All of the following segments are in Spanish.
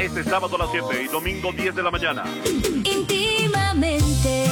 Este sábado a las 7 y domingo 10 de la mañana. Íntimamente.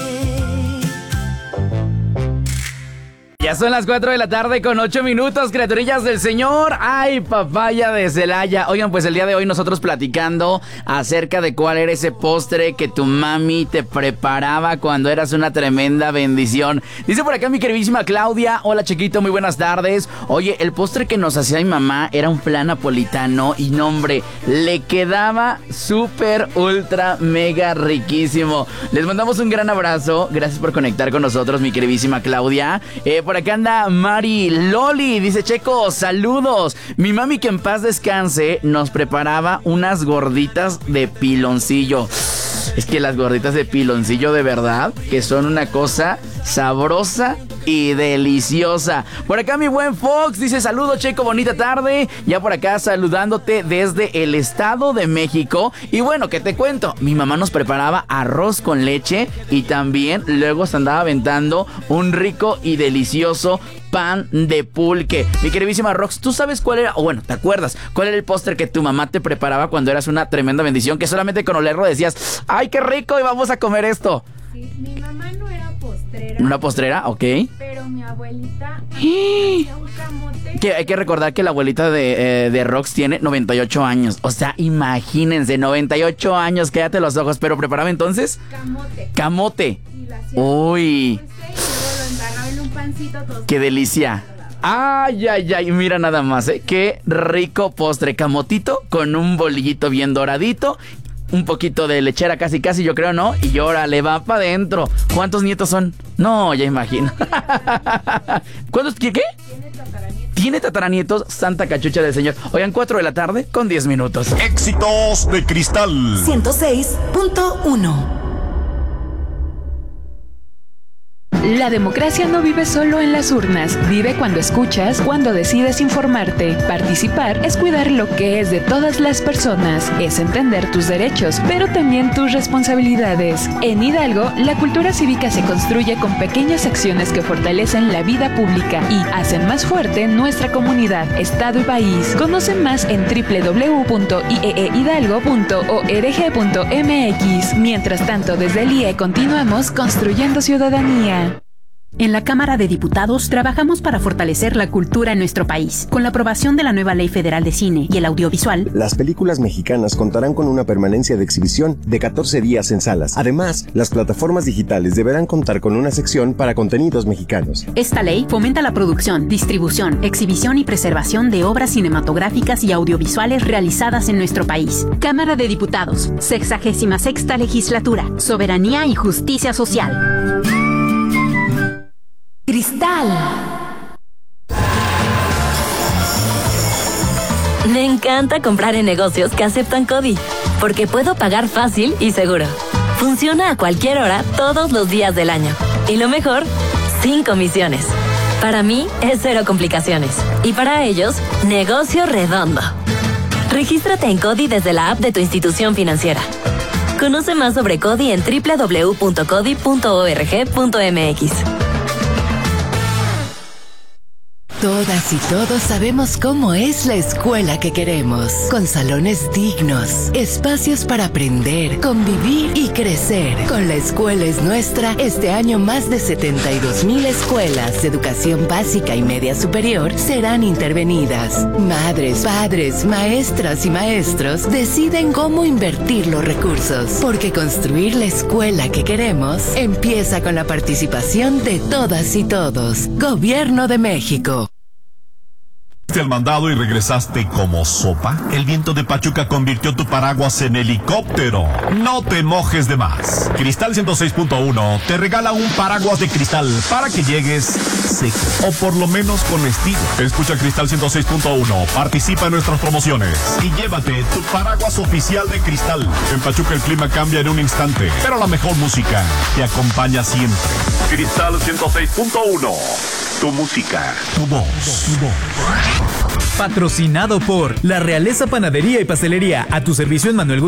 Ya son las 4 de la tarde con 8 minutos, criaturillas del Señor. ¡Ay, papaya de Celaya! Oigan, pues el día de hoy nosotros platicando acerca de cuál era ese postre que tu mami te preparaba cuando eras una tremenda bendición. Dice por acá mi queridísima Claudia: hola, chiquito, muy buenas tardes. Oye, el postre que nos hacía mi mamá era un flan napolitano y no, hombre, le quedaba súper, ultra, mega riquísimo. Les mandamos un gran abrazo. Gracias por conectar con nosotros, mi queridísima Claudia. Por acá anda Mari Loli, dice: Checo, saludos. Mi mami, que en paz descanse, nos preparaba unas gorditas de piloncillo. Es que las gorditas de piloncillo, de verdad, que son una cosa sabrosa y deliciosa. Por acá mi buen Fox dice: saludos, Checo, bonita tarde. Ya por acá saludándote desde el Estado de México. Y bueno, ¿qué te cuento? Mi mamá nos preparaba arroz con leche y también luego se andaba aventando un rico y delicioso pan de pulque. Mi queridísima Rox, ¿tú sabes cuál era? O bueno, ¿te acuerdas cuál era el póster que tu mamá te preparaba cuando eras una tremenda bendición? Que solamente con olerlo decías: ¡ay, qué rico! Y vamos a comer esto. Sí, mi mamá no era postrera. ¿Una postrera? Ok. Pero mi abuelita hacía un camote. Que hay que recordar que la abuelita de Rox tiene 98 años. O sea, imagínense, 98 años, cállate los ojos. Pero preparaba entonces camote. Y la hacía Uy, dulce y luego lo embarraba en un pancito tostado. qué delicia. Ay, ay, ay, mira nada más, qué rico postre. Camotito con un bolillito bien doradito, un poquito de lechera casi, yo creo, ¿no? Y órale, va para adentro. ¿Cuántos nietos son? No, ya imagino. ¿Cuántos? ¿Qué? Tiene tataranietos, santa cachucha del Señor. Oigan, 4 de la tarde con 10 minutos. Éxitos de Cristal. 106.1. La democracia no vive solo en las urnas, vive cuando escuchas, cuando decides informarte. Participar es cuidar lo que es de todas las personas, es entender tus derechos, pero también tus responsabilidades. En Hidalgo, la cultura cívica se construye con pequeñas acciones que fortalecen la vida pública y hacen más fuerte nuestra comunidad, estado y país. Conoce más en www.ieehidalgo.org.mx. Mientras tanto, desde el IE continuamos construyendo ciudadanía. En la Cámara de Diputados trabajamos para fortalecer la cultura en nuestro país. Con la aprobación de la nueva Ley Federal de Cine y el Audiovisual, las películas mexicanas contarán con una permanencia de exhibición de 14 días en salas. Además, las plataformas digitales deberán contar con una sección para contenidos mexicanos. Esta ley fomenta la producción, distribución, exhibición y preservación de obras cinematográficas y audiovisuales realizadas en nuestro país. Cámara de Diputados, 66ª Legislatura, Soberanía y Justicia Social. Cristal. Me encanta comprar en negocios que aceptan CODI, porque puedo pagar fácil y seguro. Funciona a cualquier hora, todos los días del año. Y lo mejor, sin comisiones. Para mí es cero complicaciones. Y para ellos, negocio redondo. Regístrate en CODI desde la app de tu institución financiera. Conoce más sobre CODI en www.codi.org.mx. Todas y todos sabemos cómo es la escuela que queremos, con salones dignos, espacios para aprender, convivir y crecer. Con La Escuela es Nuestra, este año más de 72,000 escuelas de educación básica y media superior serán intervenidas. Madres, padres, maestras y maestros deciden cómo invertir los recursos, porque construir la escuela que queremos empieza con la participación de todas y todos. Gobierno de México. El mandado y regresaste como sopa. El viento de Pachuca convirtió tu paraguas en helicóptero. No te mojes de más. Cristal 106.1 te regala un paraguas de cristal para que llegues seco, o por lo menos con estilo. Escucha Cristal 106.1, participa en nuestras promociones y llévate tu paraguas oficial de Cristal. En Pachuca el clima cambia en un instante, pero la mejor música te acompaña siempre. Cristal 106.1. Tu música, tu voz. Patrocinado por La Realeza Panadería y Pastelería. A tu servicio en Manuel